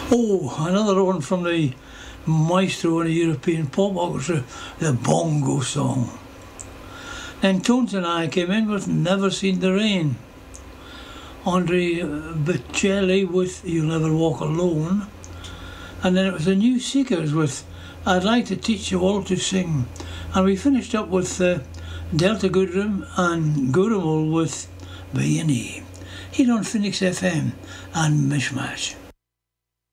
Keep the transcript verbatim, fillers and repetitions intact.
Oh, another one from the maestro in the European pop orchestra, the Bongo Song. Then Tones and I came in with Never Seen the Rain. Andre Bocelli with You'll Never Walk Alone. And then it was the New Seekers with I'd Like to Teach You All to Sing. And we finished up with uh, Delta Goodrem and Gurumul with B and E. Here on Phoenix F M and Mishmash.